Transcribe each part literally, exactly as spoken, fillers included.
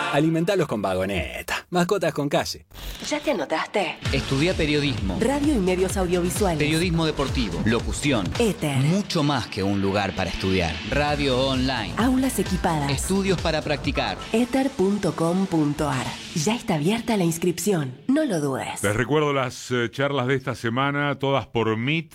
Alimentalos con Vagoneta. Mascotas con calle. ¿Ya te anotaste? Estudia periodismo. Radio y medios audiovisuales. Periodismo deportivo. Locución. Éter. Mucho más que un lugar para estudiar. Radio online. Aulas equipadas. Estudios para practicar. éter punto com punto ar. Ya está abierta la inscripción. No lo dudes. Les recuerdo las eh, charlas de esta semana, todas por Meet.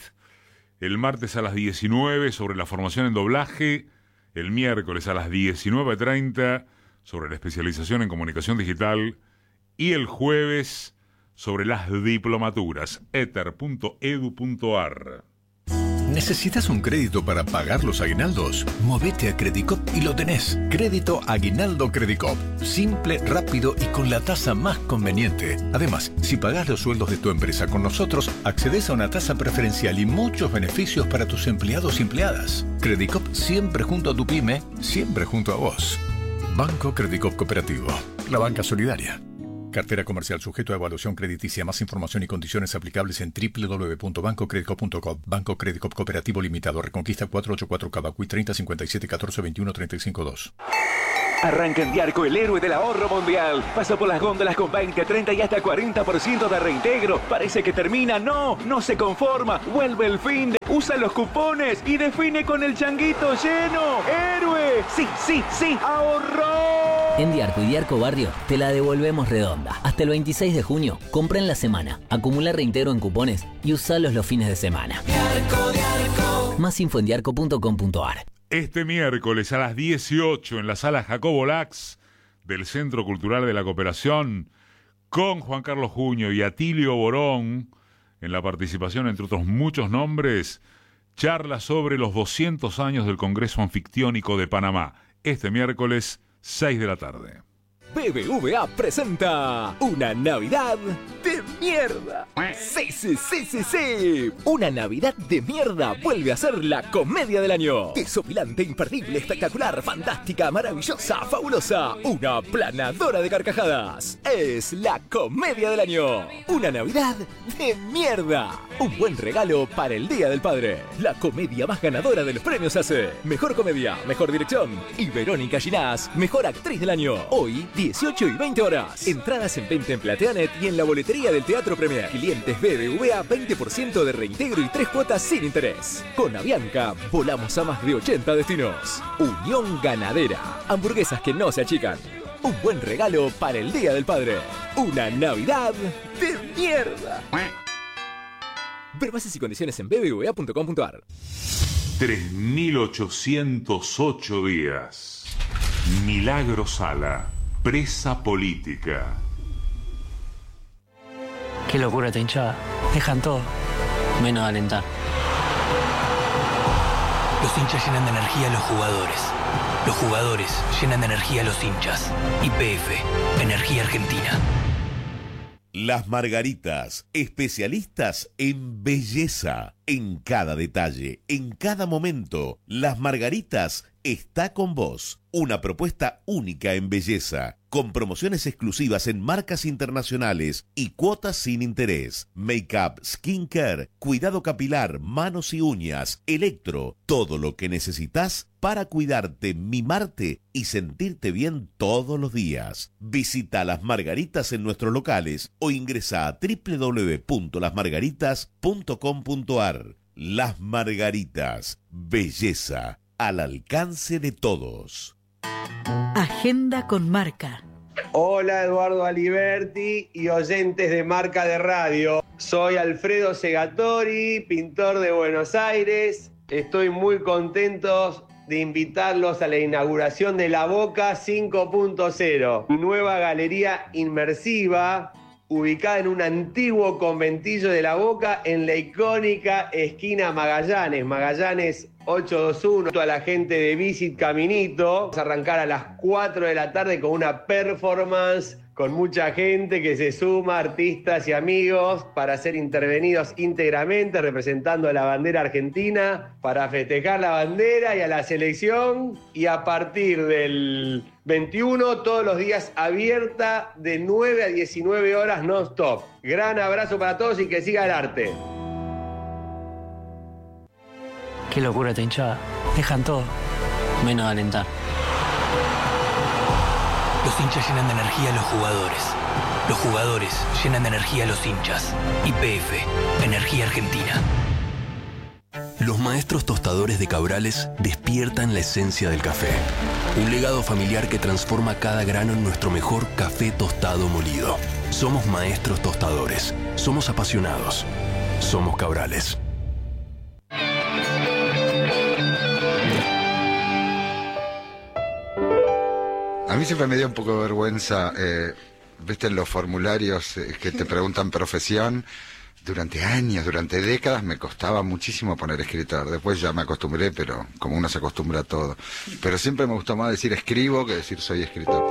El martes a las diecinueve sobre la formación en doblaje. El miércoles a las diecinueve treinta sobre la especialización en comunicación digital. Y el jueves sobre las diplomaturas. éter punto edu punto ar. ¿Necesitas un crédito para pagar los aguinaldos? Movete a Credicop y lo tenés. Crédito Aguinaldo Credicop. Simple, rápido y con la tasa más conveniente. Además, si pagás los sueldos de tu empresa con nosotros, accedes a una tasa preferencial y muchos beneficios para tus empleados y empleadas. Credicop siempre junto a tu pyme, siempre junto a vos. Banco Credicop Cooperativo. La banca solidaria. Cartera comercial sujeto a evaluación crediticia. Más información y condiciones aplicables en doble u doble u doble u punto banco credicop punto com. Banco Credicop Cooperativo Limitado. Reconquista cuatrocientos ochenta y cuatro Cavacuy treinta cincuenta y siete catorce veintiuno treinta y cinco dos. Arranca en Diarco el héroe del ahorro mundial. Pasa por las góndolas con veinte, treinta y hasta cuarenta por ciento de reintegro. Parece que termina. No, no se conforma. Vuelve el fin de... Usa los cupones y define con el changuito lleno. ¡Héroe! Sí, sí, sí. ¡Ahorró! En Diarco y Diarco Barrio te la devolvemos redonda. Hasta el veintiséis de junio, compra en la semana, acumula reintegro en cupones y usalos los fines de semana. Diarco, Diarco. Más info en diarco punto com punto ar. Este miércoles a las dieciocho en la sala Jacobo Lax del Centro Cultural de la Cooperación, con Juan Carlos Juño y Atilio Borón, en la participación, entre otros muchos nombres, charla sobre los doscientos años del Congreso Anfictiónico de Panamá. Este miércoles, seis de la tarde. B B V A presenta una Navidad de mierda. Sí, sí, sí, sí, sí. Una Navidad de mierda vuelve a ser la comedia del año. Desopilante, imperdible, espectacular, fantástica, maravillosa, fabulosa. Una planadora de carcajadas. Es la comedia del año. Una Navidad de mierda. Un buen regalo para el Día del Padre. La comedia más ganadora de los premios A C E. Mejor comedia, mejor dirección. Y Verónica Ginás, mejor actriz del año. Hoy, dieciocho y veinte horas. Entradas en venta en Plateanet y en la boletería del Teatro Premier. Clientes B B V A, veinte por ciento de reintegro y tres cuotas sin interés. Con Avianca, volamos a más de ochenta destinos. Unión Ganadera. Hamburguesas que no se achican. Un buen regalo para el Día del Padre. Una Navidad de mierda. Ver bases y condiciones en b b v a punto com punto ar. tres mil ochocientos ocho días. Milagro Sala. Presa política. Qué locura esta hinchada. Dejan todo, menos alentar. Los hinchas llenan de energía a los jugadores. Los jugadores llenan de energía a los hinchas. Y P F, Energía Argentina. Las Margaritas, especialistas en belleza, en cada detalle, en cada momento. Las Margaritas está con vos. Una propuesta única en belleza, con promociones exclusivas en marcas internacionales y cuotas sin interés. Make-up, skincare, cuidado capilar, manos y uñas, electro, todo lo que necesitas para cuidarte, mimarte y sentirte bien todos los días. Visita Las Margaritas en nuestros locales o ingresa a doble u doble u doble u punto las margaritas punto com punto ar. Las Margaritas, belleza al alcance de todos. Agenda con Marca. Hola Eduardo Aliberti y oyentes de Marca de Radio. Soy Alfredo Segatori, pintor de Buenos Aires. Estoy muy contento de invitarlos a la inauguración de La Boca cinco punto cero, mi nueva galería inmersiva ubicada en un antiguo conventillo de La Boca en la icónica esquina Magallanes, Magallanes ochocientos veintiuno. A la gente de Visit Caminito, vamos a arrancar a las cuatro de la tarde con una performance con mucha gente que se suma, artistas y amigos, para ser intervenidos íntegramente representando a la bandera argentina, para festejar la bandera y a la selección. Y a partir del veintiuno, todos los días abierta de nueve a diecinueve horas non-stop. Gran abrazo para todos y que siga el arte. Qué locura esta hinchada. Dejan todo, menos alentar. Los hinchas llenan de energía a los jugadores. Los jugadores llenan de energía a los hinchas. Y P F, Energía Argentina. Los maestros tostadores de Cabrales despiertan la esencia del café. Un legado familiar que transforma cada grano en nuestro mejor café tostado molido. Somos maestros tostadores. Somos apasionados. Somos Cabrales. A mí siempre me dio un poco de vergüenza, eh, viste, en los formularios eh, que te preguntan profesión. Durante años, durante décadas me costaba muchísimo poner escritor. Después ya me acostumbré, pero como uno se acostumbra a todo. Pero siempre me gustó más decir escribo que decir soy escritor.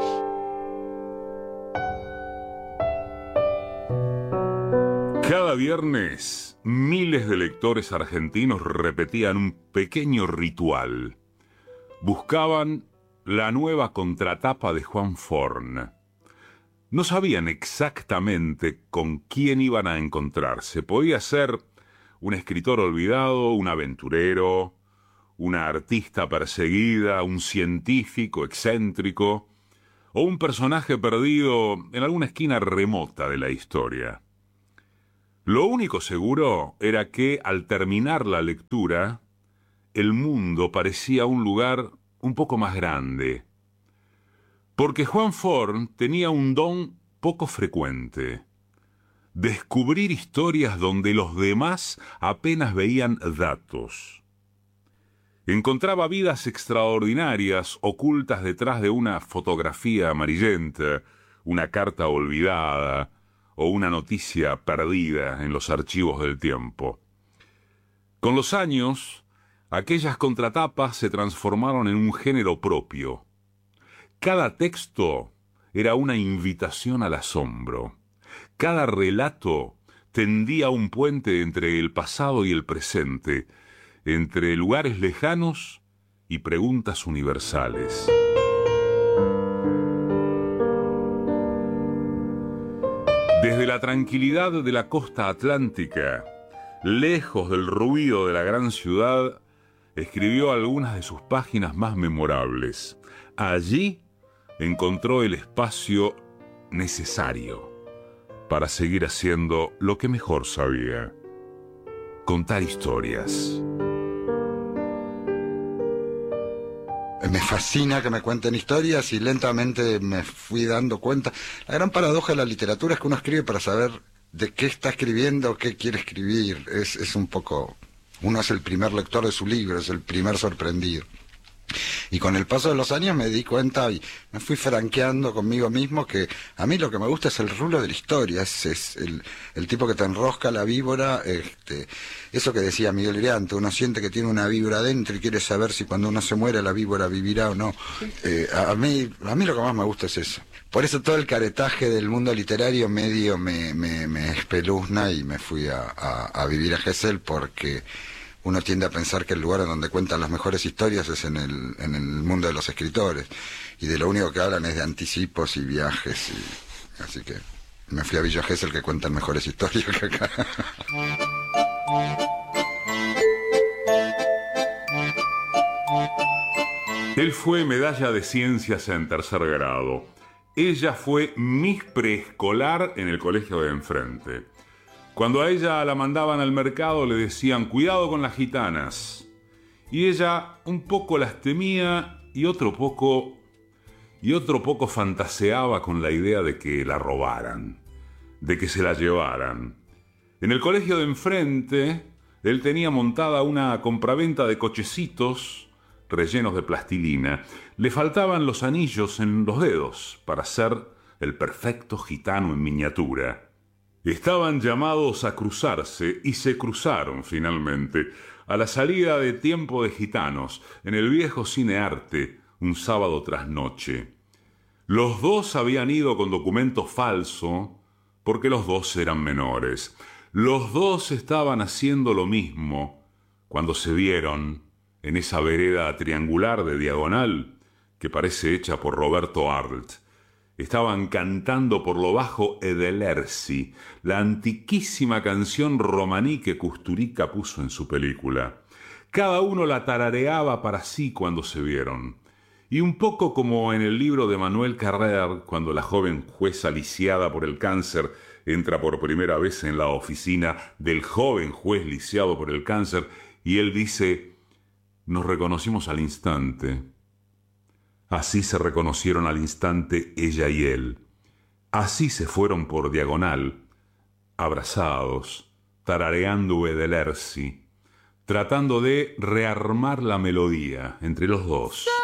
Cada viernes, miles de lectores argentinos repetían un pequeño ritual. Buscaban la nueva contratapa de Juan Forn. No sabían exactamente con quién iban a encontrarse. Podía ser un escritor olvidado, un aventurero, una artista perseguida, un científico excéntrico o un personaje perdido en alguna esquina remota de la historia. Lo único seguro era que, al terminar la lectura, el mundo parecía un lugar un poco más grande. Porque Juan Forn tenía un don poco frecuente: descubrir historias donde los demás apenas veían datos. Encontraba vidas extraordinarias ocultas detrás de una fotografía amarillenta, una carta olvidada o una noticia perdida en los archivos del tiempo. Con los años, aquellas contratapas se transformaron en un género propio. Cada texto era una invitación al asombro. Cada relato tendía un puente entre el pasado y el presente, entre lugares lejanos y preguntas universales. Desde la tranquilidad de la costa atlántica, lejos del ruido de la gran ciudad, escribió algunas de sus páginas más memorables. Allí encontró el espacio necesario para seguir haciendo lo que mejor sabía: contar historias. Me fascina que me cuenten historias y lentamente me fui dando cuenta. La gran paradoja de la literatura es que uno escribe para saber de qué está escribiendo, qué quiere escribir. Es, es un poco... Uno es el primer lector de su libro, es el primer sorprendido. Y con el paso de los años me di cuenta y me fui franqueando conmigo mismo que a mí lo que me gusta es el rulo de la historia, es, es el, el tipo que te enrosca la víbora, este, eso que decía Miguel Iriarte, uno siente que tiene una víbora adentro y quiere saber si cuando uno se muere la víbora vivirá o no. Eh, a, mí, a mí lo que más me gusta es eso. Por eso todo el caretaje del mundo literario medio me, me, me espeluzna y me fui a, a, a vivir a Gesell, porque uno tiende a pensar que el lugar en donde cuentan las mejores historias es en el, en el mundo de los escritores, y de lo único que hablan es de anticipos y viajes, y, así que me fui a Villa Gesell, que cuentan mejores historias que acá. Él fue medalla de ciencias en tercer grado. Ella fue Miss Preescolar en el colegio de enfrente. Cuando a ella la mandaban al mercado le decían cuidado con las gitanas, y ella un poco las temía y otro poco y otro poco fantaseaba con la idea de que la robaran, de que se la llevaran. En el colegio de enfrente él tenía montada una compraventa de cochecitos rellenos de plastilina. Le faltaban los anillos en los dedos para ser el perfecto gitano en miniatura. Estaban llamados a cruzarse y se cruzaron finalmente a la salida de Tiempo de Gitanos en el viejo Cine Arte un sábado tras noche. Los dos habían ido con documento falso porque los dos eran menores. Los dos estaban haciendo lo mismo cuando se vieron en esa vereda triangular de diagonal que parece hecha por Roberto Arlt. Estaban cantando por lo bajo Ederlesi, la antiquísima canción romaní que Kusturica puso en su película. Cada uno la tarareaba para sí cuando se vieron. Y un poco como en el libro de Manuel Carrer, cuando la joven jueza lisiada por el cáncer entra por primera vez en la oficina del joven juez lisiado por el cáncer y él dice: nos reconocimos al instante. Así se reconocieron al instante ella y él. Así se fueron por diagonal, abrazados, tarareando Edelersi, tratando de rearmar la melodía entre los dos.